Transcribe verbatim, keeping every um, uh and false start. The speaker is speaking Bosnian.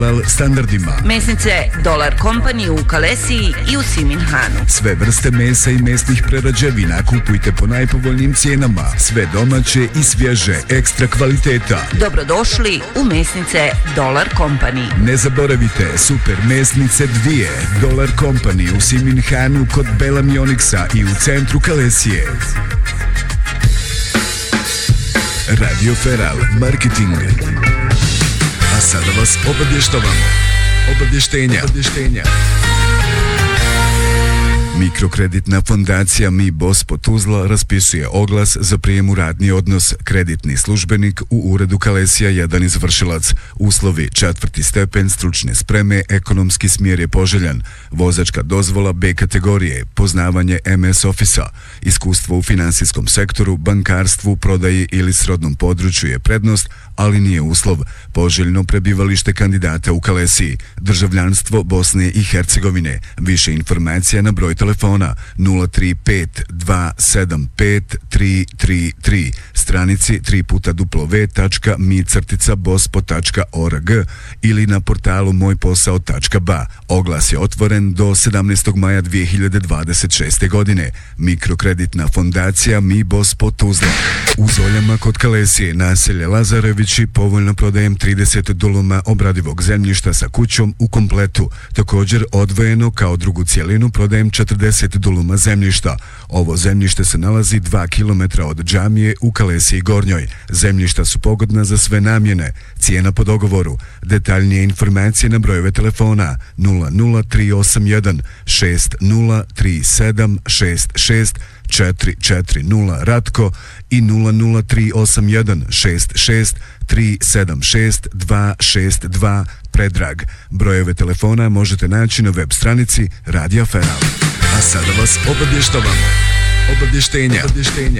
standardima. Mesnice Dolar Company u Kalesiji i u Siminhanu. Sve vrste mesa i mesnih prerađevina kupujte po najpovoljnijim cijenama. Sve domaće i svježe, ekstra kvaliteta. Dobrodošli u mesnice Dolar Company. Ne zaboravite, super mesnice dvije. Dolar Company u Siminhanu kod Bela Mioniksa i u centru Kalesije. Radio Feral Marketing. A sada vas obavještavamo. Obavještenja. Obavještenja. Mikrokreditna fondacija Mi Bospo Tuzla raspisuje oglas za prijem u radni odnos. Kreditni službenik u uredu Kalesija jedan izvršilac. Uslovi četvrti stepen stručne spreme, ekonomski smjer je poželjan. Vozačka dozvola B kategorije, poznavanje M S Office-a, iskustvo u finansijskom sektoru, bankarstvu, prodaji ili srodnom području je prednost, ali nije uslov. Poželjno prebivalište kandidata u Kalesiji, državljanstvo Bosne i Hercegovine. Više informacija na broj telefona nula tri pet dva sedam pet tri tri tri, stranici tri puta w tačka mi crtica bospo tačka org ili na portalu moj posao tačka ba. Oglas je otvoren do sedamnaestog maja dvije hiljade dvadeset šeste. godine. Mikrokreditna fondacija Mi Bospo Tuzla. U Zoljama kod Kalesije, naselje Lazarevići, povoljno prodajem trideset duluma obradivog zemljišta sa kućom u kompletu. Također odvojeno kao drugu cijelinu prodajem četrdeset duluma zemljišta. Ovo zemljište se nalazi dva kilometra od džamije u Kalesiji Gornjoj. Zemljišta su pogodna za sve namjene. Cijena po dogovoru. Detaljnije informacije na brojeve telefona nula nula tri osam jedan šest nula tri sedam šest šest četiri četiri nula Ratko i nula nula tri osam jedan šest šest tri sedam šest dva šest dva Predrag. Brojeve telefona možete naći na web stranici Radija Feral. A sada vas obavještavamo. Obavještenja. Obavještenja.